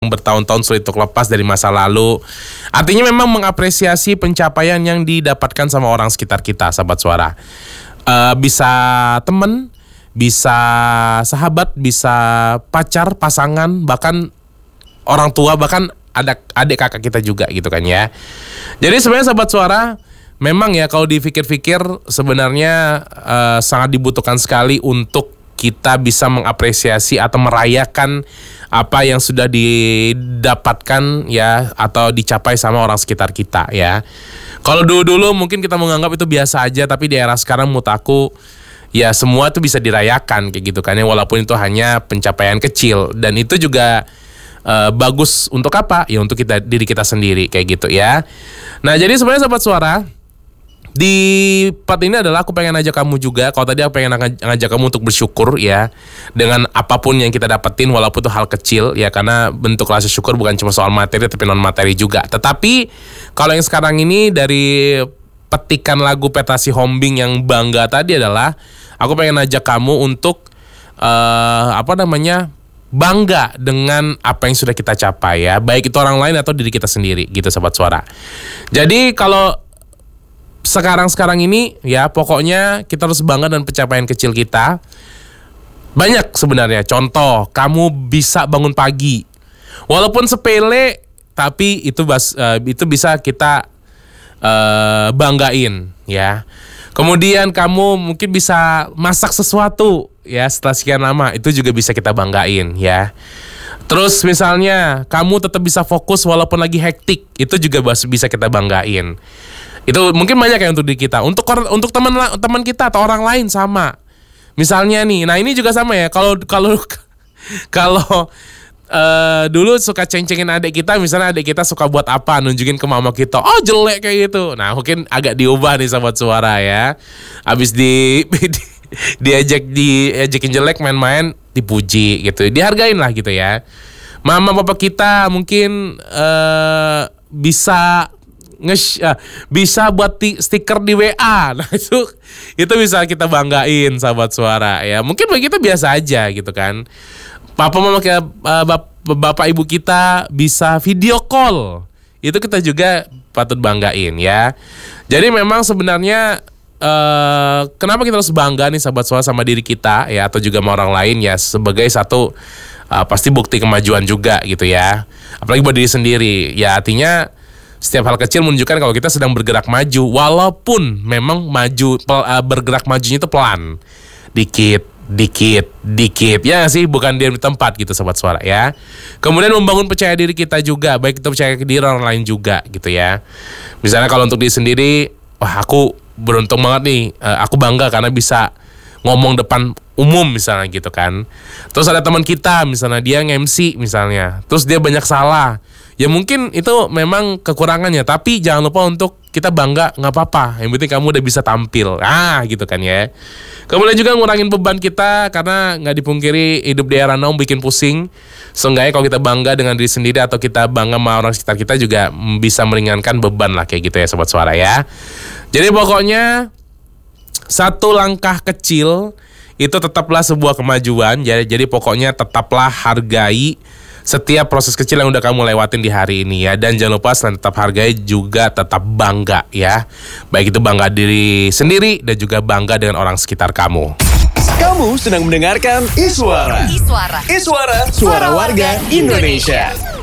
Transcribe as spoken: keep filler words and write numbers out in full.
bertahun-tahun sulit untuk lepas dari masa lalu. Artinya memang mengapresiasi pencapaian yang didapatkan sama orang sekitar kita, sahabat suara. Uh, bisa temen, bisa sahabat, bisa pacar, pasangan, bahkan orang tua, bahkan ada adik kakak kita juga gitu kan ya. Jadi sebenarnya sahabat suara, memang ya kalau dipikir-pikir sebenarnya uh, sangat dibutuhkan sekali untuk kita bisa mengapresiasi atau merayakan apa yang sudah didapatkan ya atau dicapai sama orang sekitar kita ya. Kalau dulu-dulu mungkin kita menganggap itu biasa aja, tapi di era sekarang menurut aku ya semua itu bisa dirayakan kayak gitu kan ya, walaupun itu hanya pencapaian kecil, dan itu juga uh, bagus untuk apa? Ya untuk kita diri kita sendiri kayak gitu ya. Nah, jadi sebenarnya sahabat suara, di part ini adalah aku pengen ajak kamu juga. Kalau tadi aku pengen ngaj- ngajak kamu untuk bersyukur ya dengan apapun yang kita dapetin, walaupun itu hal kecil ya, karena bentuk rasa syukur bukan cuma soal materi tapi non materi juga. Tetapi kalau yang sekarang ini dari petikan lagu Petrasi Hombing yang bangga tadi adalah aku pengen ajak kamu untuk uh, apa namanya bangga dengan apa yang sudah kita capai ya, baik itu orang lain atau diri kita sendiri gitu sahabat suara. Jadi kalau sekarang-sekarang ini ya pokoknya kita harus bangga dengan pencapaian kecil kita. Banyak sebenarnya contoh, kamu bisa bangun pagi walaupun sepele, tapi itu bas, uh, itu bisa kita uh, banggain ya. Kemudian kamu mungkin bisa masak sesuatu ya setelah sekian lama, itu juga bisa kita banggain ya. Terus misalnya kamu tetap bisa fokus walaupun lagi hektik, itu juga bisa kita banggain. Itu mungkin banyak ya untuk diri kita. Untuk untuk teman teman kita atau orang lain sama. Misalnya nih, nah ini juga sama ya. Kalau kalau kalau uh, dulu suka ceng-cengin adik kita, misalnya adik kita suka buat apa, nunjukin ke mama kita, oh jelek kayak gitu. Nah mungkin agak diubah nih sahabat suara ya. Abis di, di diajak diajakin jelek main-main, dipuji gitu, dihargain lah gitu ya. Mama papa kita mungkin uh, bisa nge uh, bisa buat t- stiker di W A. Nah itu itu bisa kita banggain sahabat suara ya. Mungkin bagi kita biasa aja gitu kan. Papa mama kayak uh, bap- bapak ibu kita bisa video call, itu kita juga patut banggain ya. Jadi memang sebenarnya uh, kenapa kita harus bangga nih sahabat suara sama diri kita ya, atau juga sama orang lain ya, sebagai satu uh, pasti bukti kemajuan juga gitu ya. Apalagi buat diri sendiri ya, artinya setiap hal kecil menunjukkan kalau kita sedang bergerak maju, walaupun memang maju pel, uh, bergerak majunya itu pelan, dikit, dikit, dikit, ya sih, bukan diam di tempat gitu sobat suara ya. Kemudian membangun percaya diri kita juga, baik kita percaya diri orang lain juga gitu ya. Misalnya kalau untuk diri sendiri, wah aku beruntung banget nih, uh, aku bangga karena bisa ngomong depan umum misalnya gitu kan. Terus ada teman kita misalnya dia nge-M C misalnya, terus dia banyak salah. Ya mungkin itu memang kekurangannya, tapi jangan lupa untuk kita bangga, nggak apa-apa. Yang penting kamu udah bisa tampil, ah gitu kan ya. Kemudian juga ngurangin beban kita, karena nggak dipungkiri hidup di era now bikin pusing. Seenggaknya kalau kita bangga dengan diri sendiri atau kita bangga sama orang sekitar kita juga bisa meringankan beban lah kayak gitu ya sobat suara ya. Jadi pokoknya satu langkah kecil itu tetaplah sebuah kemajuan. Jadi, jadi pokoknya tetaplah hargai setiap proses kecil yang udah kamu lewatin di hari ini ya. Dan jangan lupa selain tetap hargai juga tetap bangga ya. Baik itu bangga diri sendiri dan juga bangga dengan orang sekitar kamu. Kamu sedang mendengarkan Iswara. Iswara. Iswara, suara warga Indonesia.